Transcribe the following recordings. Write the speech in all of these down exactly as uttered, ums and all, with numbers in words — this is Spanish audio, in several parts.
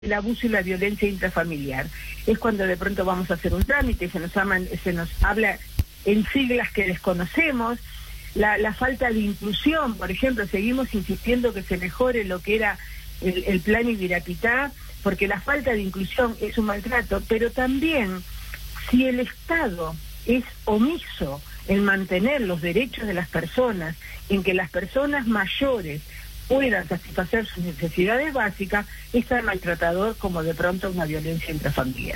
el abuso y la violencia intrafamiliar. Es cuando de pronto vamos a hacer un trámite, se nos, aman, se nos habla en siglas que desconocemos, la, la falta de inclusión, por ejemplo, seguimos insistiendo que se mejore lo que era el, el plan Ibirapitá, porque la falta de inclusión es un maltrato, pero también si el Estado es omiso en mantener los derechos de las personas, en que las personas mayores puedan satisfacer sus necesidades básicas, es tan maltratador como de pronto una violencia intrafamiliar.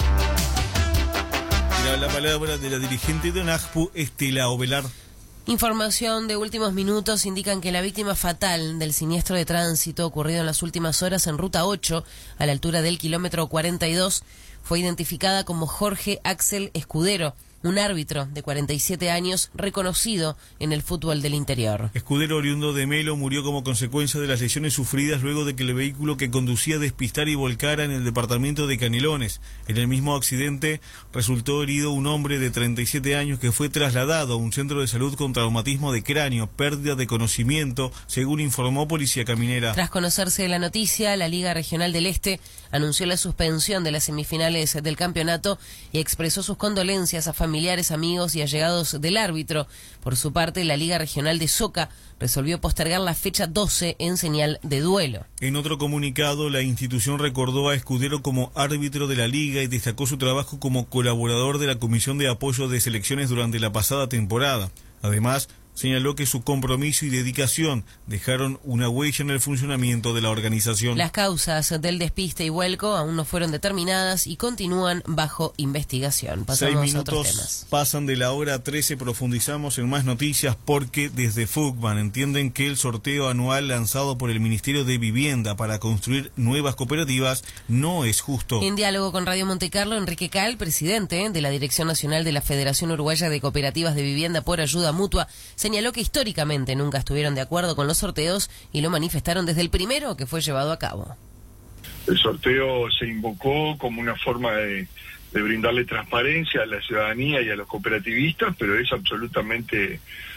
Era la palabra de la dirigente de ONAJPU, Estela Ovelar. Información de últimos minutos indican que la víctima fatal del siniestro de tránsito ocurrido en las últimas horas en Ruta ocho, a la altura del kilómetro cuarenta y dos, fue identificada como Jorge Axel Escudero, un árbitro de cuarenta y siete años reconocido en el fútbol del interior. Escudero, oriundo de Melo, murió como consecuencia de las lesiones sufridas luego de que el vehículo que conducía despistara y volcara en el departamento de Canelones. En el mismo accidente resultó herido un hombre de treinta y siete años que fue trasladado a un centro de salud con traumatismo de cráneo, pérdida de conocimiento, según informó Policía Caminera. Tras conocerse la noticia, la Liga Regional del Este anunció la suspensión de las semifinales del campeonato y expresó sus condolencias a familiares familiares, amigos y allegados del árbitro. Por su parte, la Liga Regional de Soca resolvió postergar la fecha doce en señal de duelo. En otro comunicado, la institución recordó a Escudero como árbitro de la Liga y destacó su trabajo como colaborador de la Comisión de Apoyo de Selecciones durante la pasada temporada. Además, señaló que su compromiso y dedicación dejaron una huella en el funcionamiento de la organización. Las causas del despiste y vuelco aún no fueron determinadas y continúan bajo investigación. Pasamos Seis minutos a otros temas. Pasan de la hora trece, profundizamos en más noticias porque desde FUCBAN entienden que el sorteo anual lanzado por el Ministerio de Vivienda para construir nuevas cooperativas no es justo. En diálogo con Radio Montecarlo, Enrique Cal, presidente de la Dirección Nacional de la Federación Uruguaya de Cooperativas de Vivienda por Ayuda Mutua, señaló que históricamente nunca estuvieron de acuerdo con los sorteos y lo manifestaron desde el primero que fue llevado a cabo. El sorteo se invocó como una forma de, de brindarle transparencia a la ciudadanía y a los cooperativistas, pero es absolutamente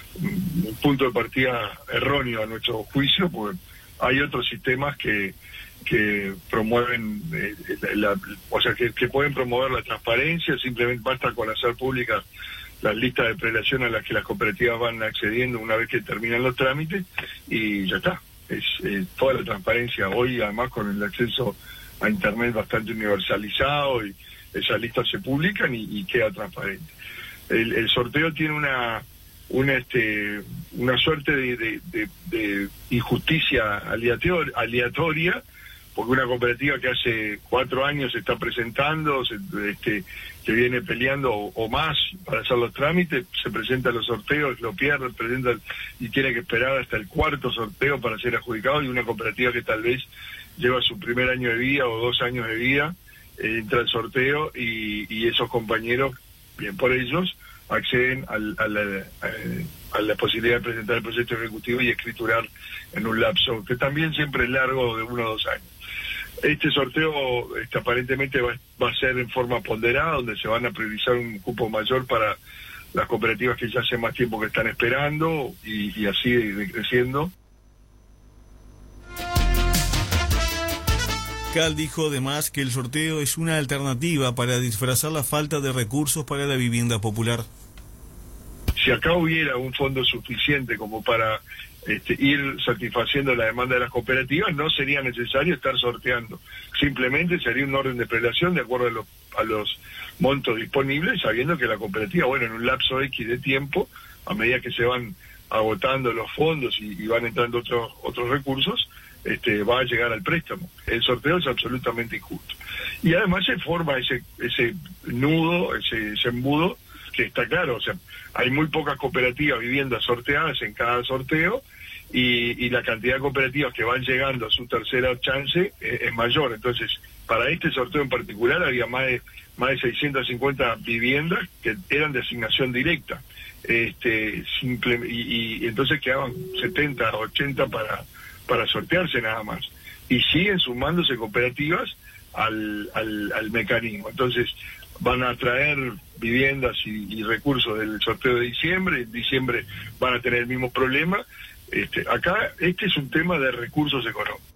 un punto de partida erróneo a nuestro juicio, porque hay otros sistemas que que promueven, eh, la, o sea, que, que pueden promover la transparencia. Simplemente basta con hacer públicas las listas de prelación a las que las cooperativas van accediendo una vez que terminan los trámites y ya está. Es eh, toda la transparencia hoy, además con el acceso a internet bastante universalizado, y esas listas se publican y, y queda transparente. El, el sorteo tiene una una este una suerte de, de, de, de injusticia aleator, aleatoria, porque una cooperativa que hace cuatro años se está presentando, se, este, que viene peleando o, o más para hacer los trámites, se presenta a los sorteos, lo pierde, presenta y tiene que esperar hasta el cuarto sorteo para ser adjudicado, y una cooperativa que tal vez lleva su primer año de vida o dos años de vida, eh, entra al sorteo y, y esos compañeros, bien por ellos, acceden al, a, la, a, a la posibilidad de presentar el proyecto ejecutivo y escriturar en un lapso que también siempre es largo, de uno o dos años. Este sorteo este, aparentemente va, va a ser en forma ponderada, donde se van a priorizar un cupo mayor para las cooperativas que ya hace más tiempo que están esperando, y, y así decreciendo. Cal dijo además que el sorteo es una alternativa para disfrazar la falta de recursos para la vivienda popular. Si acá hubiera un fondo suficiente como para este, ir satisfaciendo la demanda de las cooperativas, no sería necesario estar sorteando. Simplemente sería un orden de prelación de acuerdo a los, a los montos disponibles, sabiendo que la cooperativa, bueno, en un lapso X de tiempo, a medida que se van agotando los fondos y, y van entrando otros otros recursos, este, va a llegar al préstamo. El sorteo es absolutamente injusto. Y además se forma ese ese nudo, ese, ese embudo, que está claro, o sea, hay muy pocas cooperativas viviendas sorteadas en cada sorteo, y, y la cantidad de cooperativas que van llegando a su tercera chance eh, es mayor. Entonces, para este sorteo en particular había más de, más de seiscientas cincuenta viviendas que eran de asignación directa. Este, simple, y, y entonces quedaban setenta, ochenta para, para sortearse nada más. Y siguen sumándose cooperativas al, al, al mecanismo. Entonces, van a traer viviendas y, y recursos del sorteo de diciembre. En diciembre van a tener el mismo problema. Este, acá este es un tema de recursos económicos.